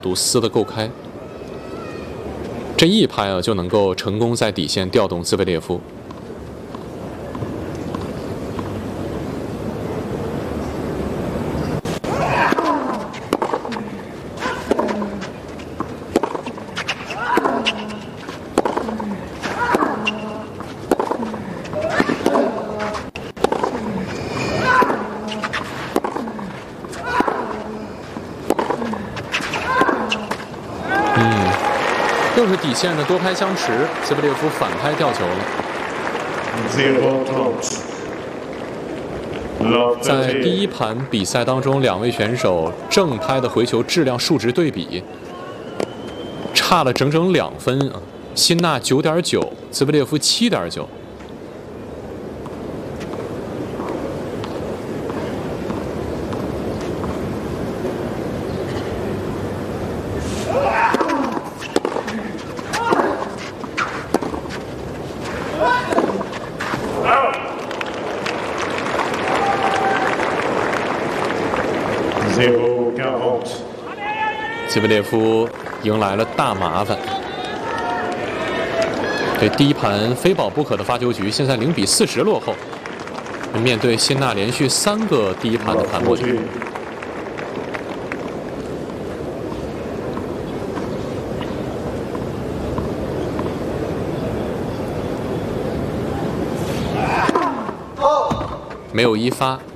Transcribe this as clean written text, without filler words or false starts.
度撕得够开，这一拍啊就能够成功在底线调动兹维列夫。又是底线的多拍相持，兹维列夫反拍吊球了。在第一盘比赛当中，两位选手正拍的回球质量数值对比差了整整2分啊！辛纳9.9，兹维列夫7.9。兹维列夫迎来了大麻烦，这第一盘非保不可的发球局，现在0比40落后。面对辛纳连续3个第一盘的盘破局，没有一发。